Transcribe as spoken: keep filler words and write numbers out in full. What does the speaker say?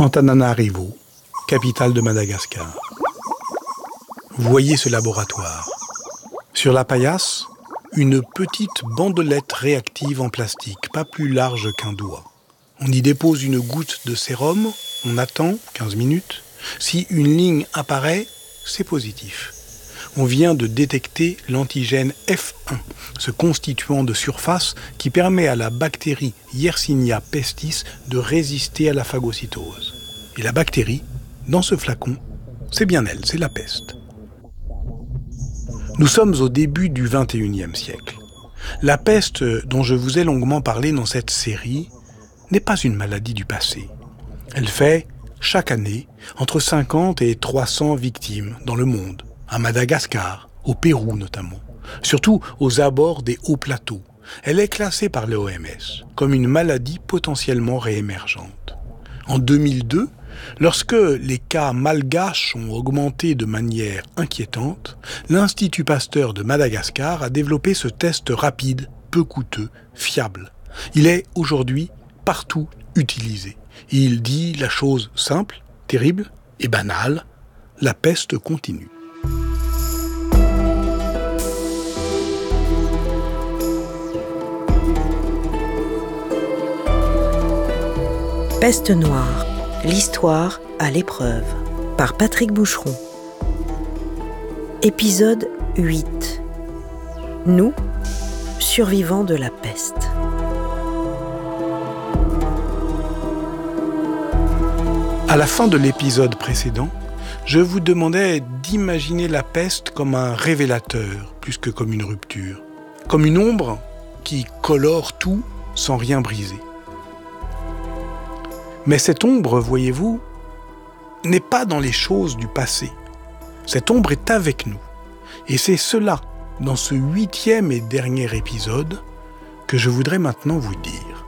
Antananarivo, capitale de Madagascar. Voyez ce laboratoire. Sur la paillasse, une petite bandelette réactive en plastique, pas plus large qu'un doigt. On y dépose une goutte de sérum, on attend quinze minutes. Si une ligne apparaît, c'est positif. On vient de détecter l'antigène F un, ce constituant de surface qui permet à la bactérie Yersinia pestis de résister à la phagocytose. Et la bactérie, dans ce flacon, c'est bien elle, c'est la peste. Nous sommes au début du vingt et unième siècle. La peste, dont je vous ai longuement parlé dans cette série, n'est pas une maladie du passé. Elle fait, chaque année, entre cinquante et trois cents victimes dans le monde, à Madagascar, au Pérou notamment, surtout aux abords des hauts plateaux. Elle est classée par l'O M S comme une maladie potentiellement réémergente. En deux mille deux, lorsque les cas malgaches ont augmenté de manière inquiétante, l'Institut Pasteur de Madagascar a développé ce test rapide, peu coûteux, fiable. Il est aujourd'hui partout utilisé. Il dit la chose simple, terrible et banale, la peste continue. Peste noire, l'histoire à l'épreuve, par Patrick Boucheron. Épisode huit. Nous, survivants de la peste. À la fin de l'épisode précédent, je vous demandais d'imaginer la peste comme un révélateur, plus que comme une rupture, comme une ombre qui colore tout sans rien briser. Mais cette ombre, voyez-vous, n'est pas dans les choses du passé. Cette ombre est avec nous. Et c'est cela, dans ce huitième et dernier épisode, que je voudrais maintenant vous dire.